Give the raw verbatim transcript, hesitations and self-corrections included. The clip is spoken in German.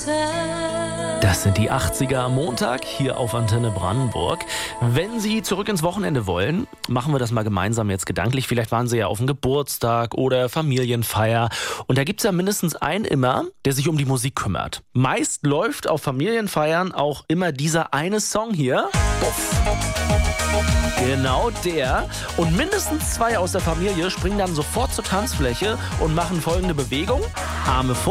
Das sind die achtziger am Montag hier auf Antenne Brandenburg. Wenn Sie zurück ins Wochenende wollen, machen wir das mal gemeinsam jetzt gedanklich. Vielleicht waren Sie ja auf dem Geburtstag oder Familienfeier. Und da gibt es ja mindestens einen immer, der sich um die Musik kümmert. Meist läuft auf Familienfeiern auch immer dieser eine Song hier. Puff. Genau der. Und mindestens zwei aus der Familie springen dann sofort zur Tanzfläche und machen folgende Bewegung. Arme vor.